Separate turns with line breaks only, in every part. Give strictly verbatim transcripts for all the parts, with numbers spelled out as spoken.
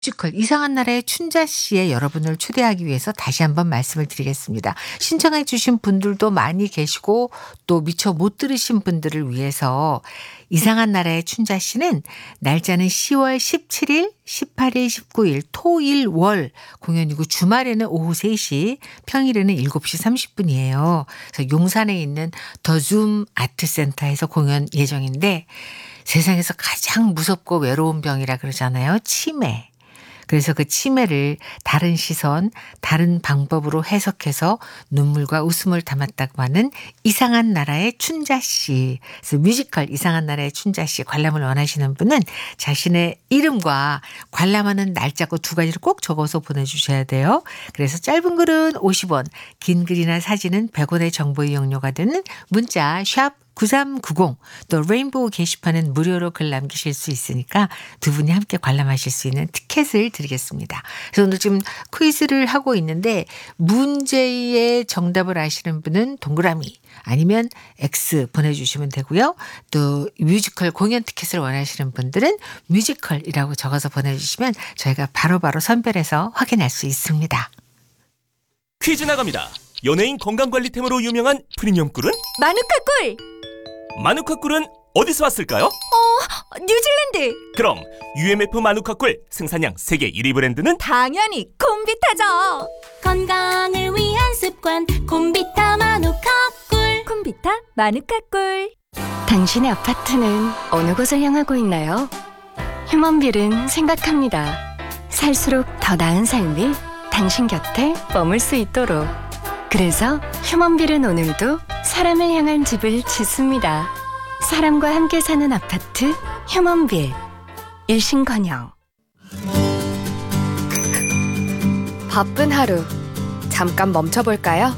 뮤지컬 이상한 나라의 춘자 씨에 여러분을 초대하기 위해서 다시 한번 말씀을 드리겠습니다. 신청해 주신 분들도 많이 계시고 또 미처 못 들으신 분들을 위해서 이상한 나라의 춘자 씨는 날짜는 시월 십칠일, 십팔일, 십구일 토일 월 공연이고 주말에는 오후 세 시, 평일에는 일곱 시 삼십 분이에요. 그래서 용산에 있는 더줌 아트센터에서 공연 예정인데 세상에서 가장 무섭고 외로운 병이라 그러잖아요. 치매. 그래서 그 치매를 다른 시선, 다른 방법으로 해석해서 눈물과 웃음을 담았다고 하는 이상한 나라의 춘자 씨. 그래서 뮤지컬 이상한 나라의 춘자 씨 관람을 원하시는 분은 자신의 이름과 관람하는 날짜고 두 가지를 꼭 적어서 보내주셔야 돼요. 그래서 짧은 글은 오십 원, 긴 글이나 사진은 백 원의 정보 이용료가 되는 문자 샵 구삼구공 또 레인보우 게시판은 무료로 글 남기실 수 있으니까 두 분이 함께 관람하실 수 있는 티켓을 드리겠습니다. 그래서 오늘 지금 퀴즈를 하고 있는데 문제의 정답을 아시는 분은 동그라미 아니면 X 보내주시면 되고요. 또 뮤지컬 공연 티켓을 원하시는 분들은 뮤지컬이라고 적어서 보내주시면 저희가 바로바로 선별해서 확인할 수 있습니다.
퀴즈 나갑니다. 연예인 건강관리템으로 유명한 프리미엄 꿀은?
마누카 꿀!
마누카 꿀은 어디서 왔을까요?
어, 뉴질랜드!
그럼 유엠에프 마누카 꿀 생산량 세계 일 위 브랜드는?
당연히 콤비타죠!
건강을 위한 습관 콤비타 마누카 꿀.
콤비타 마누카 꿀.
당신의 아파트는 어느 곳을 향하고 있나요? 휴먼빌은 생각합니다. 살수록 더 나은 삶이 당신 곁에 머물 수 있도록. 그래서 휴먼빌은 오늘도 사람을 향한 집을 짓습니다. 사람과 함께 사는 아파트 휴먼빌. 일신건영.
바쁜 하루 잠깐 멈춰볼까요?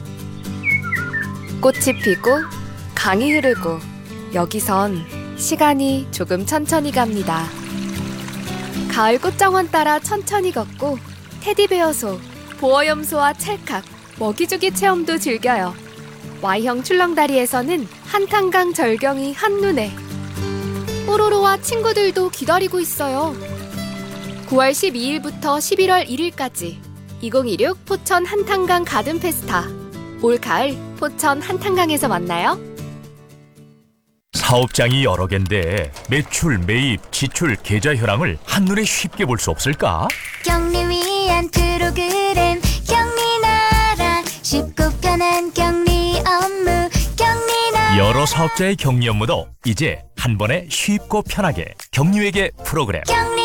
꽃이 피고 강이 흐르고 여기선 시간이 조금 천천히 갑니다. 가을 꽃정원 따라 천천히 걷고 테디베어 소, 보어염소와 찰칵, 먹이주기 체험도 즐겨요. Y형 출렁다리에서는 한탄강 절경이 한눈에. 뽀로로와 친구들도 기다리고 있어요. 구월 십이일부터 십일월 일일까지 이천이십육 포천 한탄강 가든 페스타. 올 가을 포천 한탄강에서 만나요.
사업장이 여러 개인데 매출, 매입, 지출, 계좌 현황을 한눈에 쉽게 볼 수 없을까?
격리 위한 프로그램 격리나라 쉽고 편한 격리 업무 격리나라.
여러 사업자의 격리 업무도 이제 한 번에 쉽고 편하게 격리회계 프로그램
격리